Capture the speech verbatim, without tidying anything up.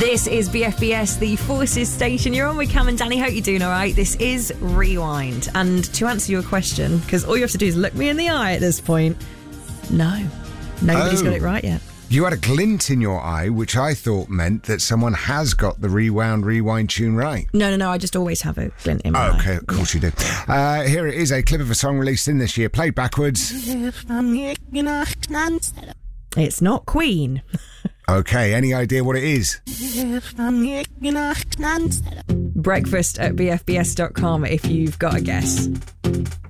This is B F B S, the Forces Station. You're on with Cam and Danny. Hope you're doing all right. This is Rewind. And to answer your question, because all you have to do is look me in the eye at this point, no, nobody's Oh. got it right yet. You had a glint in your eye, which I thought meant that someone has got the Rewound Rewind tune right. No, no, no, I just always have a glint in my Oh, eye. okay, of course you do. Uh, here it is, a clip of a song released in this year, played backwards. It's not Queen. Okay, any idea what it is? Breakfast at b f b s dot com if you've got a guess.